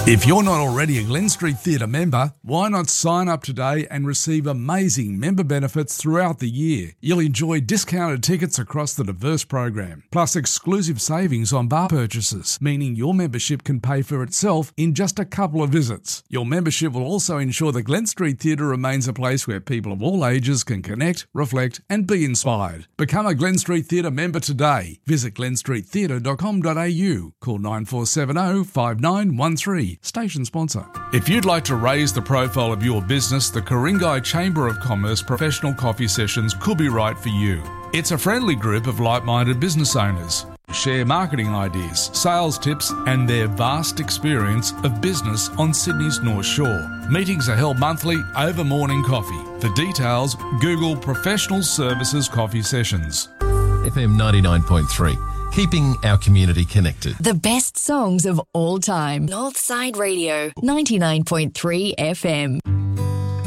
If you're not already a Glen Street Theatre member, why not sign up today and receive amazing member benefits throughout the year? You'll enjoy discounted tickets across the diverse program, plus exclusive savings on bar purchases, meaning your membership can pay for itself in just a couple of visits. Your membership will also ensure the Glen Street Theatre remains a place where people of all ages can connect, reflect and be inspired. Become a Glen Street Theatre member today. Visit glenstreettheatre.com.au. Call 9470 5913. Station sponsor. If you'd like to raise the profile of your business, the Ku-ring-gai Chamber of Commerce Professional Coffee Sessions could be right for you. It's a friendly group of like-minded business owners who share marketing ideas, sales tips and their vast experience of business on Sydney's North Shore. Meetings are held monthly over morning coffee. For details, Google Professional Services Coffee Sessions. FM 99.3. Keeping our community connected. The best songs of all time. Northside Radio, 99.3 FM.